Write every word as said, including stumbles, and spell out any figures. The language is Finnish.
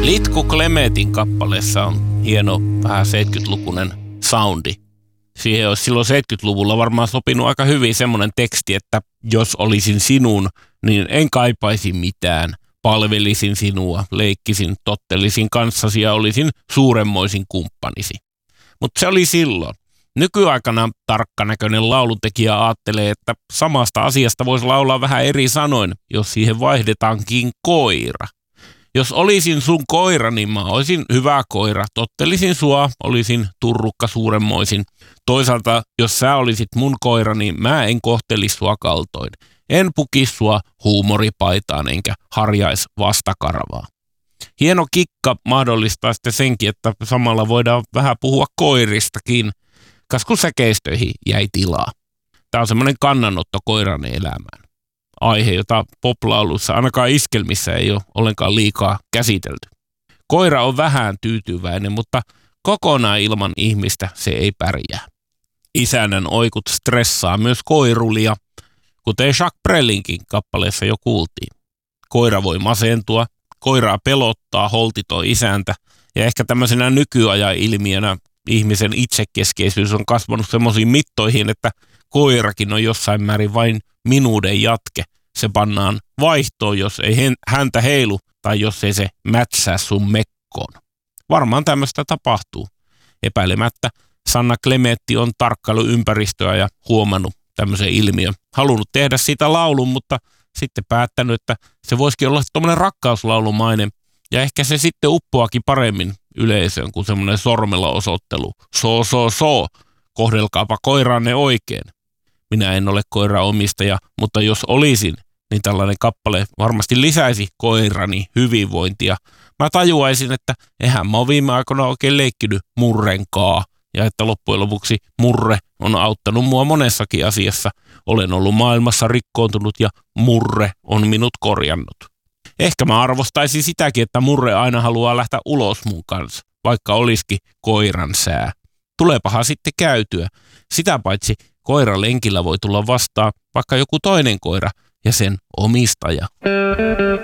Litku Klemetin kappaleessa on hieno vähän seitsemänkymmentälukuinen soundi. Siihen olisi silloin seitsemänkymmentäluvulla varmaan sopinut aika hyvin semmoinen teksti, että jos olisin sinun, niin en kaipaisi mitään. Palvelisin sinua, leikkisin, tottelisin kanssasi ja olisin suuremmoisin kumppanisi. Mutta se oli silloin. Nykyaikana tarkkanäköinen lauluntekijä ajattelee, että samasta asiasta voisi laulaa vähän eri sanoin, jos siihen vaihdetaankin koira. Jos olisin sun koira, niin mä olisin hyvä koira. Tottelisin sua, olisin turrukka suuremmoisin. Toisaalta, jos sä olisit mun koira, niin mä en kohtelisi sua kaltoin. En pukisi sua huumoripaitaan enkä harjais vastakarvaa. Hieno kikka mahdollistaa sitten senkin, että samalla voidaan vähän puhua koiristakin, kas kun säkeistöihin jäi tilaa. Tää on semmoinen kannanotto koiran elämään. Aihe, jota poplaulussa, ainakaan iskelmissä, ei ole ollenkaan liikaa käsitelty. Koira on vähän tyytyväinen, mutta kokonaan ilman ihmistä se ei pärjää. Isännän oikut stressaa myös koirulia, kuten Jacques Brelinkin kappaleessa jo kuultiin. Koira voi masentua, koiraa pelottaa holtiton isäntä, ja ehkä tämmöisenä nykyajan ilmiönä ihmisen itsekeskeisyys on kasvanut semmoisiin mittoihin, että koirakin on jossain määrin vain minuuden jatke. Se pannaan vaihtoon, jos ei häntä heilu tai jos ei se mätsää sun mekkoon. Varmaan tämmöistä tapahtuu. Epäilemättä Sanna Klemetti on tarkkailu ympäristöä ja huomannut tämmöisen ilmiön. Halunnut tehdä siitä laulun, mutta sitten päättänyt, että se voisikin olla tommoinen rakkauslaulumainen ja ehkä se sitten uppoakin paremmin yleisöön kuin semmoinen sormella osoittelu. So, so, so, kohdelkaapa koiraanne oikein. Minä en ole koiraomistaja, mutta jos olisin, niin tällainen kappale varmasti lisäisi koirani hyvinvointia. Mä tajuaisin, että eihän mä oon viime aikoina oikein leikkinyt murrenkaa ja että loppujen lopuksi murre on auttanut mua monessakin asiassa. Olen ollut maailmassa rikkoontunut ja murre on minut korjannut. Ehkä mä arvostaisin sitäkin, että murre aina haluaa lähteä ulos mun kanssa, vaikka olisikin koiran sää. Tuleepahan sitten käytyä. Sitä paitsi koiralenkillä voi tulla vastaan vaikka joku toinen koira ja sen omistaja.